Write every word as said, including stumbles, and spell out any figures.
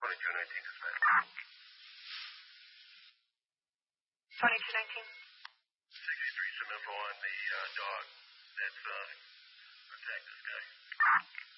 twenty-two nineteen is that. twenty-two nineteen. sixty-three, some info on the uh, dog that's uh, attacked this guy.